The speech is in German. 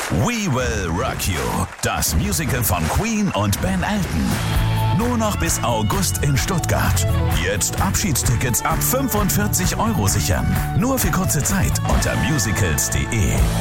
We Will Rock You, das Musical von Queen und Ben Elton. Nur noch bis August in Stuttgart. Jetzt Abschiedstickets ab 45 € sichern. Nur für kurze Zeit unter musicals.de.